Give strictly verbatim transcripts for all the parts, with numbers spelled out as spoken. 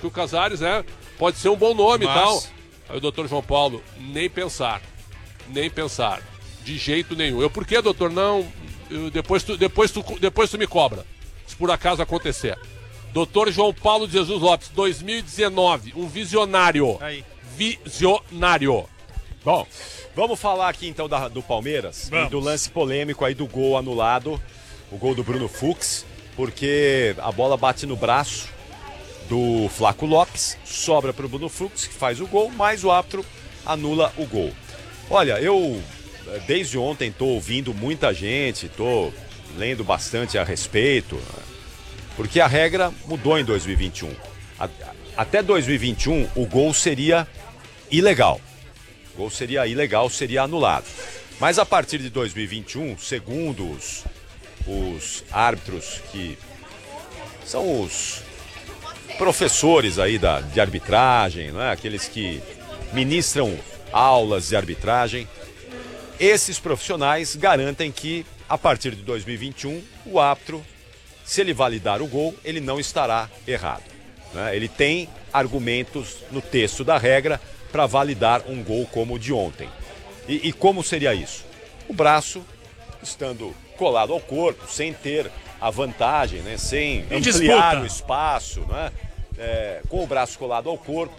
que o Casares, né, pode ser um bom nome Mas... e tal. Aí o doutor João Paulo, nem pensar. Nem pensar. De jeito nenhum. Eu, por que, doutor? Não, eu, depois, tu, depois, tu, depois tu me cobra. Se por acaso acontecer. doutor João Paulo de Jesus Lopes, dois mil e dezenove, um visionário. Aí. Visionário. Bom, vamos falar aqui então da, do Palmeiras Vamos. e do lance polêmico aí do gol anulado, o gol do Bruno Fux, porque a bola bate no braço do Flaco Lopes, sobra para o Bruno Fux, que faz o gol, mas o árbitro anula o gol. Olha, eu desde ontem estou ouvindo muita gente, estou lendo bastante a respeito, porque a regra mudou em dois mil e vinte e um. Até dois mil e vinte e um o gol seria ilegal. O gol seria ilegal, seria anulado. Mas a partir de dois mil e vinte e um, segundo os, os árbitros que são os professores aí da, de arbitragem, não é? Aqueles que ministram aulas de arbitragem, esses profissionais garantem que a partir de dois mil e vinte e um o árbitro, se ele validar o gol, ele não estará errado, né? Ele tem argumentos no texto da regra para validar um gol como o de ontem. E, e como seria isso? O braço estando colado ao corpo, sem ter a vantagem, né? Sem Em ampliar disputa. o espaço, né? É, com o braço colado ao corpo.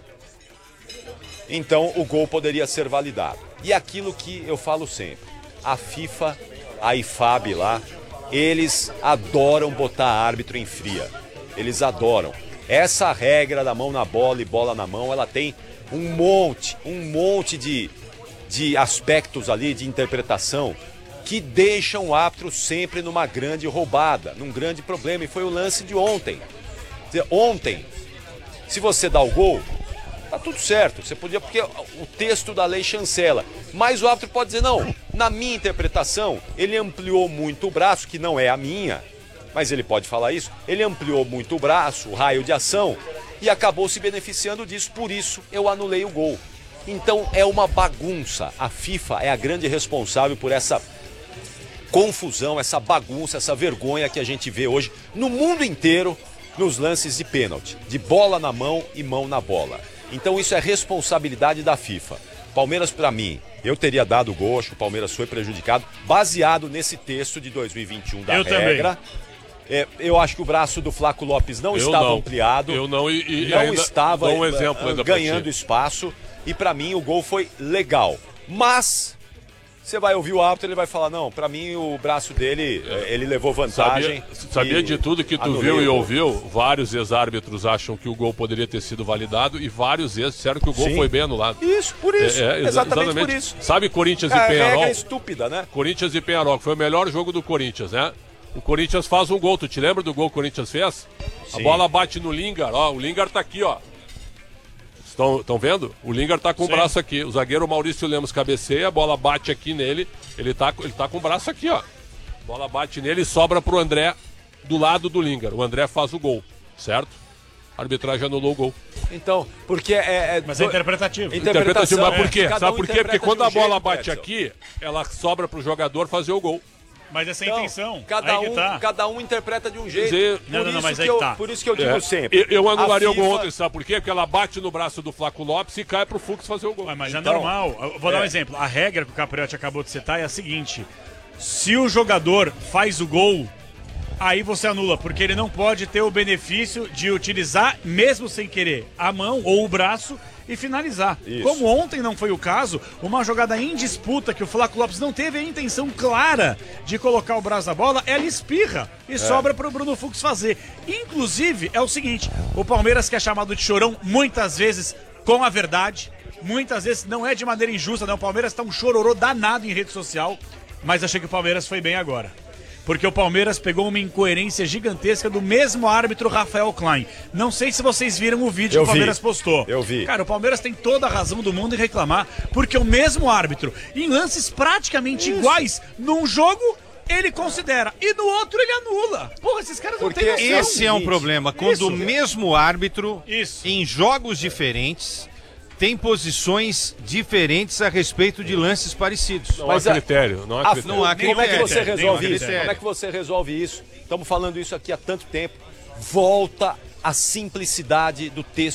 Então o gol poderia ser validado. E aquilo que eu falo sempre, a FIFA, a I F A B lá, eles adoram botar árbitro em fria. Eles adoram. Essa regra da mão na bola e bola na mão, ela tem um monte, um monte de, de aspectos ali de interpretação que deixam o árbitro sempre numa grande roubada, num grande problema. E foi o lance de ontem. Quer dizer, ontem, se você dá o gol, tá tudo certo. Você podia, porque o texto da lei chancela. Mas o árbitro pode dizer, não, na minha interpretação, ele ampliou muito o braço, que não é a minha, mas ele pode falar isso, ele ampliou muito o braço, o raio de ação, e acabou se beneficiando disso, por isso eu anulei o gol. Então é uma bagunça. A FIFA é a grande responsável por essa confusão, essa bagunça, essa vergonha que a gente vê hoje no mundo inteiro nos lances de pênalti, de bola na mão e mão na bola. Então isso é responsabilidade da FIFA. Palmeiras, para mim, eu teria dado o gol, acho que o Palmeiras foi prejudicado, baseado nesse texto de dois mil e vinte e um da Eu regra. É, eu acho que o braço do Flaco Lopes não Eu estava não. ampliado. Eu não, e, e não ainda estava dou um exemplo uh, ainda pra ganhando ti. espaço. E para mim o gol foi legal. Mas você vai ouvir o árbitro, ele vai falar, não, para mim o braço dele, é. ele levou vantagem. Sabia, sabia de tudo que tu viu e ouviu? Vários ex-árbitros acham que o gol poderia ter sido validado e vários ex disseram que o gol Sim. foi bem anulado. Isso, por isso. É, é, exa- exatamente, exatamente por isso. Sabe Corinthians A e regra Penharol? é estúpida, né? Corinthians e Penharol, que foi o melhor jogo do Corinthians, né? O Corinthians faz um gol, tu te lembra do gol que o Corinthians fez? Sim. A bola bate no Lingard, ó, o Lingard tá aqui, ó. Estão vendo? O Lingard tá com Sim. o braço aqui. O zagueiro Maurício Lemos cabeceia, a bola bate aqui nele. Ele tá, ele tá com o braço aqui, ó. A bola bate nele e sobra pro André do lado do Lingard. O André faz o gol, certo? A arbitragem anulou o gol. Então, porque é... é Mas é interpretativo. Interpretação, Mas por é. quê? Cada Sabe um por quê? Porque interpreta quando de um a bola jeito, bate Edson. aqui, ela sobra pro jogador fazer o gol. Mas essa é a Então, intenção. cada, Aí que um, tá. cada um interpreta de um jeito. Dizer- Por Não, não, não, isso mas que aí que eu, tá. Por isso que eu digo É. sempre. Eu, eu anularia a o gol FIFA ontem, sabe por quê? Porque ela bate no braço do Flaco Lopes e cai pro Fux fazer o gol. Ué, mas é Então, normal. Eu vou dar um é. exemplo. A regra que o Capriotti acabou de citar é a seguinte: se o jogador faz o gol, aí você anula, porque ele não pode ter o benefício de utilizar, mesmo sem querer, a mão ou o braço e finalizar. Isso. Como ontem não foi o caso, uma jogada em disputa que o Flaco Lopes não teve a intenção clara de colocar o braço na bola, ela espirra e sobra para o Bruno Fux fazer. Inclusive, é o seguinte, o Palmeiras, que é chamado de chorão muitas vezes com a verdade, muitas vezes não é de maneira injusta, não. O Palmeiras tá um chororô danado em rede social, mas achei que o Palmeiras foi bem agora. Porque o Palmeiras pegou uma incoerência gigantesca do mesmo árbitro Rafael Klein. Não sei se vocês viram o vídeo Eu que o Palmeiras vi. postou. Eu vi. Cara, o Palmeiras tem toda a razão do mundo em reclamar, porque o mesmo árbitro, em lances praticamente iguais, num jogo, ele considera, e no outro ele anula. Porra, esses caras não Porque têm noção. Esse é um problema, quando Isso. o mesmo árbitro, Isso. em jogos diferentes, tem posições diferentes a respeito de lances parecidos. Não Mas há a- critério, não há Ah, critério. não há Como é que critério, você nenhum resolve isso? critério. Como é que você resolve isso? Estamos falando isso aqui há tanto tempo. Volta à simplicidade do texto